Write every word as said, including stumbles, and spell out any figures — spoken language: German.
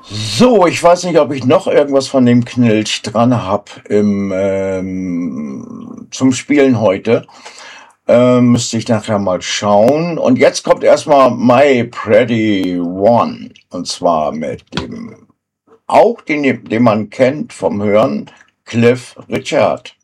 So, ich weiß nicht, ob ich noch irgendwas von dem Knilch dran habe im, ähm, zum Spielen heute. Ähm, müsste ich nachher mal schauen. Und jetzt kommt erstmal My Pretty One. Und zwar mit dem, auch den, den man kennt vom Hören, Cliff Richard.